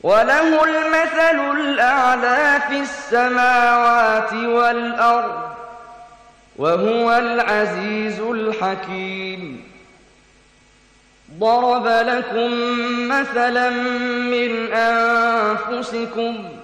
وله المثل الأعلى في السماوات والأرض وهو العزيز الحكيم. ضرب لكم مثلا من أنفسكم